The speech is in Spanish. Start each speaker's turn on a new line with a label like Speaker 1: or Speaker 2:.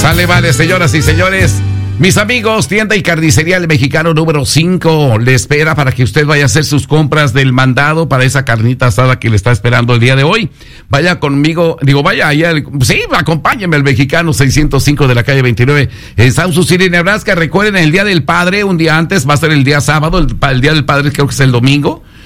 Speaker 1: Sale, vale, señoras y señores. Mis amigos, tienda y carnicería El Mexicano número 5 le espera para que usted vaya a hacer sus compras del mandado para esa carnita asada que le está esperando el día de hoy. Vaya conmigo, vaya allá, sí, acompáñeme al Mexicano 605 de la calle 29 en South Sioux City, Nebraska. Recuerden, el Día del Padre, un día antes, va a ser el día sábado, el Día del Padre creo que es el domingo.